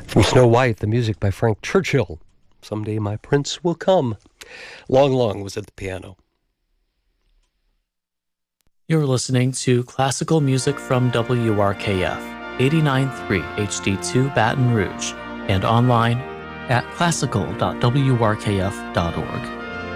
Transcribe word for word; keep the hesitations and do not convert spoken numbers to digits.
From Snow White, the music by Frank Churchill. Someday my prince will come. Long Long was at the piano. You're listening to classical music from W R K F, eighty-nine point three H D two Baton Rouge, and online at classical dot w r k f dot org.